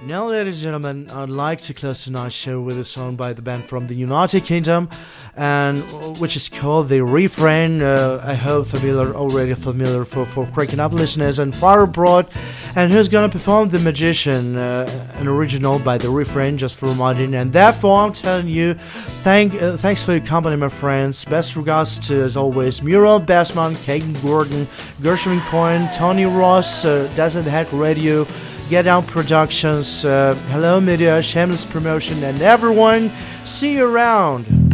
Now, ladies and gentlemen, I'd like to close tonight's show with a song by the band from the United Kingdom, and which is called The Refrain. I hope already familiar for Cracking Up listeners and far abroad. And who's gonna perform The Magician, an original by The Refrain, just for reminding. And therefore, I'm telling you, thanks for your company, my friends. Best regards to, as always, Muriel Bassman, Kagan Gordon, Gershwin Cohen, Tony Ross, Desert Head Radio, Get Out Productions, Hello Media, Shameless Promotion, and everyone. See you around.